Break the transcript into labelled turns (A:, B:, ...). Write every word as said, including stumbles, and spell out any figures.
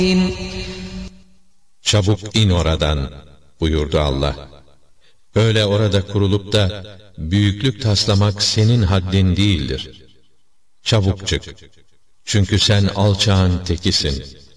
A: Çabuk in oradan buyurdu Allah. Öyle orada kurulup da büyüklük taslamak senin haddin değildir. Çabuk çık. Çünkü sen alçağın tekisin.